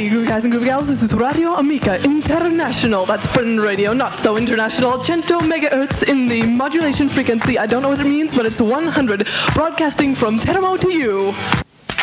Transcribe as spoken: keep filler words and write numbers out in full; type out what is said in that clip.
Hey, groovy guys and groovy gals, this is Radio Amica International. That's friend radio, not so international. one hundred megahertz in the modulation frequency. I don't know what it means, but it's one hundred. Broadcasting from Teramo to you.